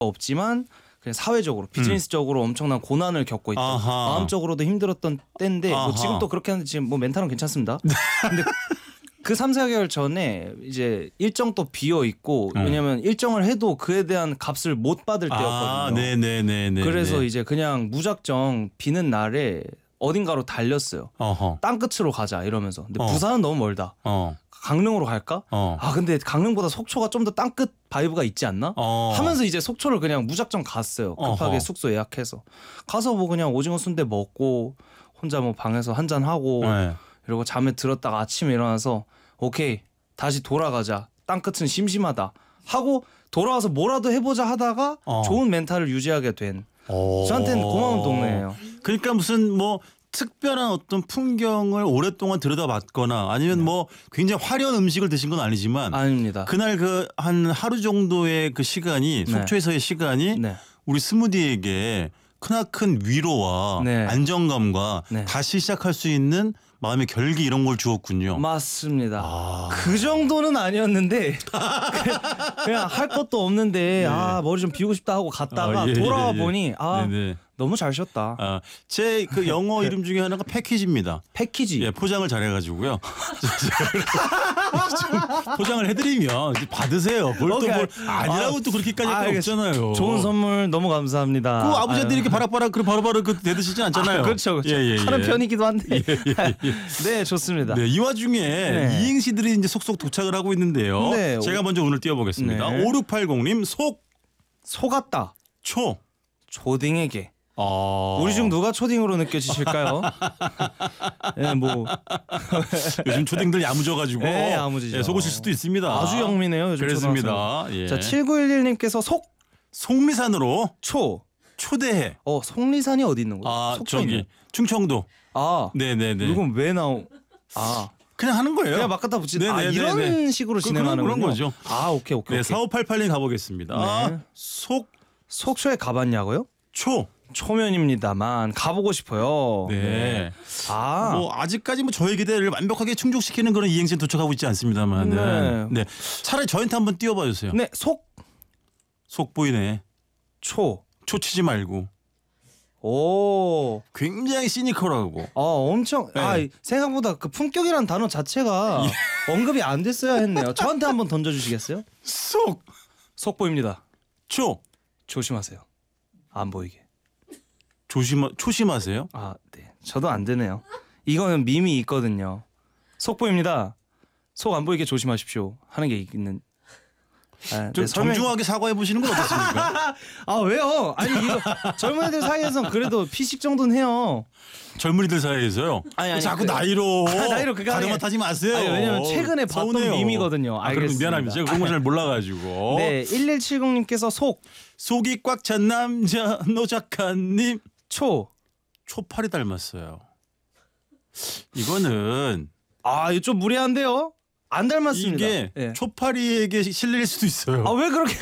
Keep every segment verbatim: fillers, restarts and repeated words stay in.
없지만 그냥 사회적으로 비즈니스적으로 음. 엄청난 고난을 겪고 있던 아하. 마음적으로도 힘들었던 때인데 뭐 지금 또 그렇게 하는데 지금 뭐 멘탈은 괜찮습니다. 근데 그 삼, 사 개월 전에 이제 일정 또 비어 있고 음. 왜냐면 일정을 해도 그에 대한 값을 못 받을 때였거든요. 아, 네네네. 그래서 이제 그냥 무작정 비는 날에 어딘가로 달렸어요. 어허. 땅 끝으로 가자 이러면서. 근데 어. 부산은 너무 멀다. 어. 강릉으로 갈까? 어. 아 근데 강릉보다 속초가 좀 더 땅끝 바이브가 있지 않나? 어. 하면서 이제 속초를 그냥 무작정 갔어요. 급하게 어허. 숙소 예약해서 가서 뭐 그냥 오징어 순대 먹고 혼자 뭐 방에서 한잔 하고 네. 이러고 잠에 들었다가 아침에 일어나서 오케이 다시 돌아가자. 땅 끝은 심심하다 하고 돌아와서 뭐라도 해보자 하다가 어. 좋은 멘탈을 유지하게 된 저한테는 고마운 동네예요. 그러니까 무슨 뭐 특별한 어떤 풍경을 오랫동안 들여다봤거나 아니면 네. 뭐 굉장히 화려한 음식을 드신 건 아니지만 아닙니다. 그날 그 한 하루 정도의 그 시간이 네. 속초에서의 시간이 네. 우리 스무디에게 크나큰 위로와 네. 안정감과 네. 다시 시작할 수 있는 마음의 결기 이런 걸 주었군요. 맞습니다. 아... 그 정도는 아니었는데 그냥 할 것도 없는데 네. 아 머리 좀 비우고 싶다 하고 갔다가 아, 예, 돌아와 예, 예. 보니 아 네네. 너무 잘 쉬었다. 아, 제 그 영어 이름 중에 하나가 패키지입니다. 패키지. 예, 포장을 잘해가지고요. 포장을 해드리면 이제 받으세요. 뭘 또 뭘 아니라고 아, 또 그렇게까지 아, 없잖아요. 좋은 선물 너무 감사합니다. 그 아버지한테 이렇게 바락바락 그 바로바로 그 대드시지 않잖아요. 아, 그렇죠, 그렇죠. 예, 예, 하는 예. 편이기도 한데. 예, 예, 예. 네, 좋습니다. 네, 이 와중에 네. 이행시들이 이제 속속 도착을 하고 있는데요. 네. 제가 먼저 오늘 띄워보겠습니다. 네. 오육팔공님 속 속았다. 초 초딩에게. 아... 우리 중 누가 초딩으로 느껴지실까요? 예, 뭐 요즘 초딩들 야무져가지고 예, 야무지죠. 예, 속으실 수도 있습니다. 아주 영미네요. 요즘 그렇습니다. 예. 자, 칠구일일님께서 속 속리산으로 초 초대해. 어, 속리산이 어디 있는 거예요? 아, 저기 있는? 충청도. 아, 네네네. 이건 왜 나오? 아. 그냥 하는 거예요. 그냥 막 갖다 붙이는 아, 이런 식으로 진행하는 그런 거죠. 아, 오케이, 오케이. 네, 사오팔팔님 가보겠습니다. 네. 속 속초에 가봤냐고요? 초 초면입니다만 가보고 싶어요. 네. 네. 아, 뭐 아직까지 뭐 저의 기대를 완벽하게 충족시키는 그런 이행시는 도착하고 있지 않습니다만. 네. 네. 차라리 저한테 한번 띄워봐 주세요. 네, 속. 속 보이네. 초. 초 치지 말고. 오, 굉장히 시니컬하고. 아, 엄청. 네. 아, 생각보다 그 품격이라는 단어 자체가 예. 언급이 안 됐어야 했네요. 저한테 한번 던져주시겠어요? 속. 속 보입니다. 초. 조심하세요. 안 보이게. 조심 조심하세요. 아, 네. 저도 안 되네요. 이거는 밈이 있거든요. 속 보입니다. 속 안 보이게 조심하십시오. 하는 게 있는. 아, 좀 네, 설명... 정중하게 사과해 보시는 건 어떻습니까? 아, 왜요? 아니 이거 젊은 애들 사이에서는 그래도 피식 정도는 해요. 젊은이들 사이에서요? 아니, 아니 자꾸 그, 나이로 아, 나이로 그거 가름하지 마세요. 아니, 왜냐면 최근에 봤던 서운해요. 밈이거든요. 아, 알겠습니다. 미안합니다. 제가 그런 거 잘 몰라가지고. 네, 일일칠공님께서 속 속이 꽉 찬 남자 노작가님 초 초파리 닮았어요. 이거는 아, 이거 좀 무례한데요? 안 닮았습니다. 이게 네. 초파리에게 실릴 수도 있어요. 아, 왜 그렇게?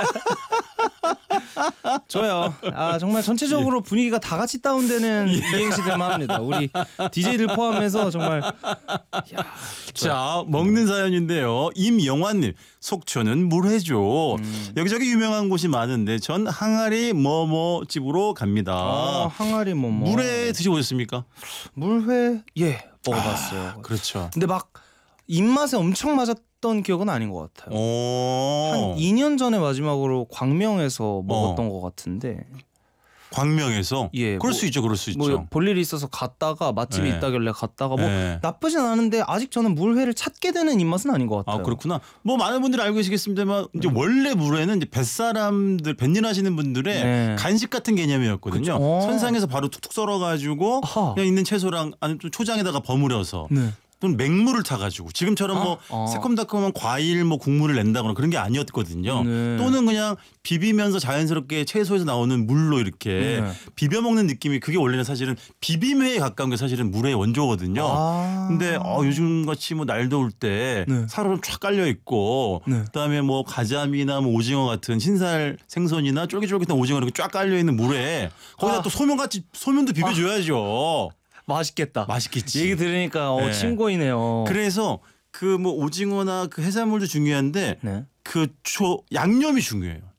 좋아요. 아, 정말 전체적으로 예. 분위기가 다 같이 다운되는 예. 이행시들만 합니다. 우리 디제이들 포함해서 정말. 야, 자, 먹는 사연인데요. 임영환님, 속초는 물회죠. 음. 여기저기 유명한 곳이 많은데 전 항아리 뭐뭐 집으로 갑니다. 아, 항아리 뭐뭐. 물회 드셔보셨습니까? 물회 예 먹어봤어요. 아, 그렇죠. 근데 막 입맛에 엄청 맞았던 기억은 아닌 것 같아요. 한 이 년 전에 마지막으로 광명에서 먹었던 어. 것 같은데. 광명에서? 예, 그럴 뭐, 수 있죠. 그럴 수 있죠. 뭐 볼 일이 있어서 갔다가 맛집이 네. 있다길래 갔다가 뭐 네. 나쁘진 않은데 아직 저는 물회를 찾게 되는 입맛은 아닌 것 같아요. 아, 그렇구나. 뭐 많은 분들이 알고 계시겠습니다만 이제 네. 원래 물회는 이제 뱃사람들 뱃일하시는 분들의 네. 간식 같은 개념이었거든요. 어. 선상에서 바로 툭툭 썰어가지고 아하. 그냥 있는 채소랑 아니면 좀 초장에다가 버무려서. 네. 또는 맹물을 타가지고 지금처럼 뭐 아, 새콤달콤한 과일 뭐 국물을 낸다거나 그런 게 아니었거든요. 네. 또는 그냥 비비면서 자연스럽게 채소에서 나오는 물로 이렇게 네. 비벼 먹는 느낌이 그게 원래는 사실은 비빔회에 가까운 게 사실은 물의 원조거든요. 아. 근데 어, 요즘 같이 뭐 날 더울 때 네. 사료는 쫙 깔려 있고 네. 그다음에 뭐 가자미나 뭐 오징어 같은 신살 생선이나 쫄깃쫄깃한 오징어 이렇게 쫙 깔려 있는 물에 거기다 아. 또 소면 같이 소면도 비벼줘야죠. 아. 맛있겠다. 맛있겠지. 얘기 들으니까 어, 네. 친구이네요. 그래서 그 뭐 오징어나 그 해산물도 중요한데 네. 그 초 양념이 중요해요.